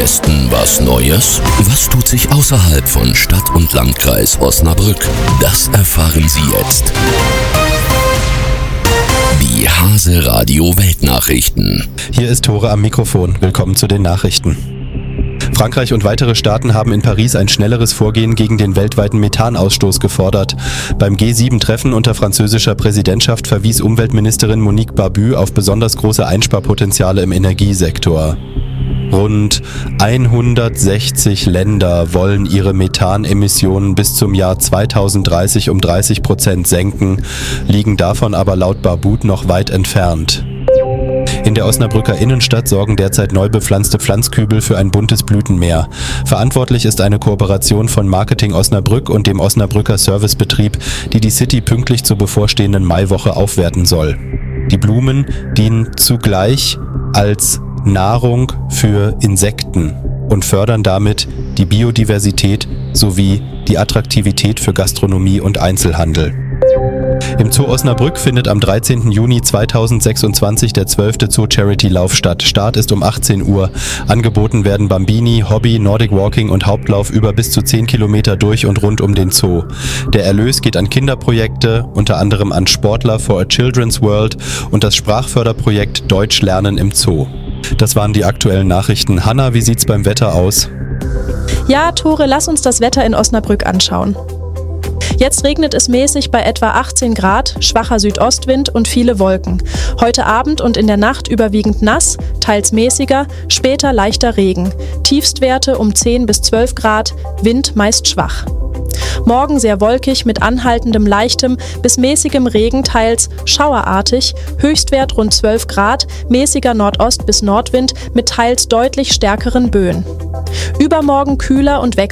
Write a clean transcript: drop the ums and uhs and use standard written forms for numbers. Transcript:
Westen was Neues? Was tut sich außerhalb von Stadt und Landkreis Osnabrück? Das erfahren Sie jetzt. Die Hase Radio Weltnachrichten. Hier ist Tore am Mikrofon. Willkommen zu den Nachrichten. Frankreich und weitere Staaten haben in Paris ein schnelleres Vorgehen gegen den weltweiten Methanausstoß gefordert. Beim G7-Treffen unter französischer Präsidentschaft verwies Umweltministerin Monique Barbu auf besonders große Einsparpotenziale im Energiesektor. Rund 160 Länder wollen ihre Methanemissionen bis zum Jahr 2030 um 30% senken, liegen davon aber laut Barbu noch weit entfernt. In der Osnabrücker Innenstadt sorgen derzeit neu bepflanzte Pflanzkübel für ein buntes Blütenmeer. Verantwortlich ist eine Kooperation von Marketing Osnabrück und dem Osnabrücker Servicebetrieb, die die City pünktlich zur bevorstehenden Maiwoche aufwerten soll. Die Blumen dienen zugleich als Nahrung für Insekten und fördern damit die Biodiversität sowie die Attraktivität für Gastronomie und Einzelhandel. Im Zoo Osnabrück findet am 13. Juni 2026 der 12. Zoo-Charity-Lauf statt. Start ist um 18 Uhr. Angeboten werden Bambini, Hobby, Nordic Walking und Hauptlauf über bis zu 10 Kilometer durch und rund um den Zoo. Der Erlös geht an Kinderprojekte, unter anderem an Sportler for a Children's World und das Sprachförderprojekt Deutsch lernen im Zoo. Das waren die aktuellen Nachrichten. Hanna, wie sieht's beim Wetter aus? Ja, Tore, lass uns das Wetter in Osnabrück anschauen. Jetzt regnet es mäßig bei etwa 18 Grad, schwacher Südostwind und viele Wolken. Heute Abend und in der Nacht überwiegend nass, teils mäßiger, später leichter Regen. Tiefstwerte um 10 bis 12 Grad, Wind meist schwach. Morgen sehr wolkig mit anhaltendem leichtem bis mäßigem Regen, teils schauerartig, Höchstwert rund 12 Grad, mäßiger Nordost- bis Nordwind mit teils deutlich stärkeren Böen. Übermorgen kühler und wechselhaft.